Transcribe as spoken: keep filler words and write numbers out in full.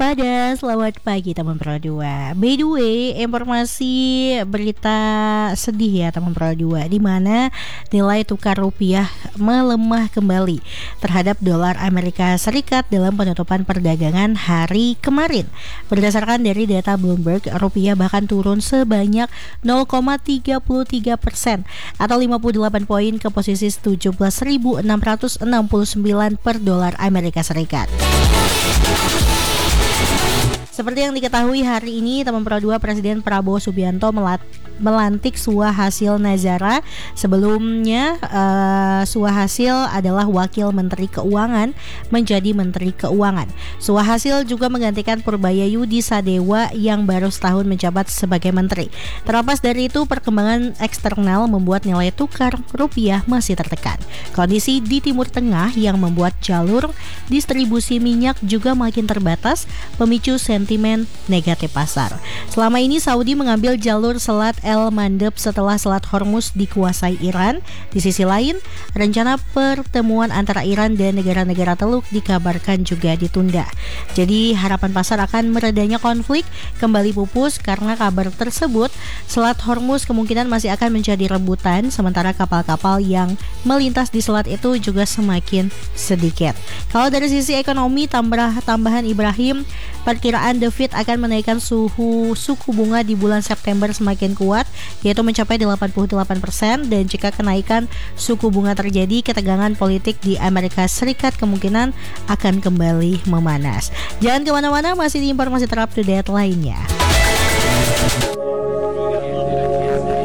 waspada, selamat pagi teman Pro dua. By the way, informasi berita sedih ya teman Pro dua, di mana nilai tukar rupiah melemah kembali terhadap dolar Amerika Serikat dalam penutupan perdagangan hari kemarin. Berdasarkan dari data Bloomberg, rupiah bahkan turun sebanyak nol koma tiga tiga persen atau lima puluh delapan poin ke posisi tujuh belas ribu enam ratus enam puluh sembilan per dolar Amerika Serikat. Seperti yang diketahui hari ini, teman Pro dua, Presiden Prabowo Subianto melat, melantik Suhasil Nazara. Sebelumnya uh, Suhasil adalah Wakil Menteri Keuangan menjadi Menteri Keuangan. Suhasil juga menggantikan Purbayayudi Sadewa yang baru setahun menjabat sebagai Menteri. Terlepas dari itu, perkembangan eksternal membuat nilai tukar rupiah masih tertekan. Kondisi di Timur Tengah yang membuat jalur distribusi minyak juga makin terbatas, pemicu sentimen negatif pasar. Selama ini Saudi mengambil jalur Selat El Mandeb setelah Selat Hormuz dikuasai Iran. Di sisi lain, rencana pertemuan antara Iran dan negara-negara Teluk dikabarkan juga ditunda. Jadi harapan pasar akan meredanya konflik kembali pupus karena kabar tersebut Selat Hormuz kemungkinan masih akan menjadi rebutan, sementara kapal-kapal yang melintas di selat itu juga semakin sedikit. Kalau dari sisi ekonomi, tambah tambahan Ibrahim, perkiraan The Fed akan menaikkan suhu suku bunga di bulan September semakin kuat, yaitu mencapai delapan puluh delapan persen, dan jika kenaikan suku bunga terjadi, ketegangan politik di Amerika Serikat kemungkinan akan kembali memanas. Jangan kemana-mana, masih di informasi terupdate lainnya.